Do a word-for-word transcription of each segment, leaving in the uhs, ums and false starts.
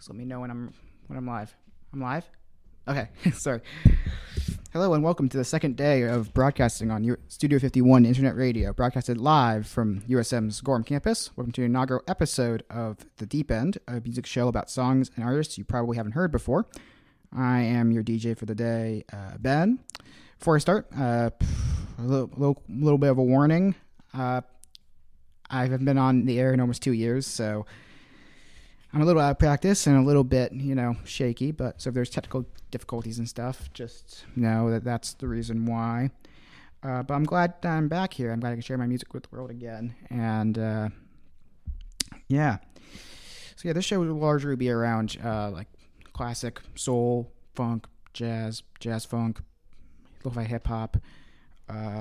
Just let me know when I'm when I'm live. I'm live? Okay, sorry. Hello and welcome to the second day of broadcasting on U- Studio fifty-one Internet Radio, broadcasted live from U S M's Gorham campus. Welcome to an inaugural episode of The Deep End, a music show about songs and artists you probably haven't heard before. I am your D J for the day, uh, Ben. Before I start, uh, a little, little, little bit of a warning. Uh, I haven't been on the air in almost two years, so I'm a little out of practice and a little bit, you know, shaky. But so if there's technical difficulties and stuff, just know that that's the reason why. Uh, but I'm glad I'm back here. I'm glad I can share my music with the world again. And uh, yeah, so yeah, this show will largely be around uh, like classic soul, funk, jazz, jazz funk, lo-fi hip hop, uh,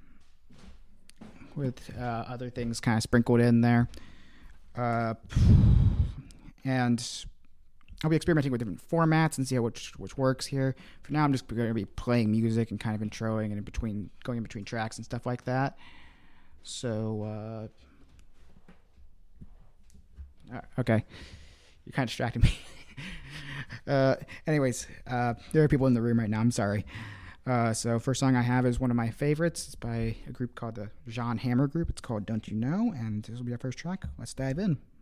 with uh, other things kind of sprinkled in there. Uh, and I'll be experimenting with different formats and see how which which works here. For now, I'm just going to be playing music and kind of introing and in between, going in between tracks and stuff like that. So, uh, okay, you're kind of distracting me. uh, anyways, uh, there are people in the room right now. I'm sorry. Uh, so first song I have is one of my favorites. It's by a group called the John Hammer Group. It's called Don't You Know? And this will be our first track. Let's dive in.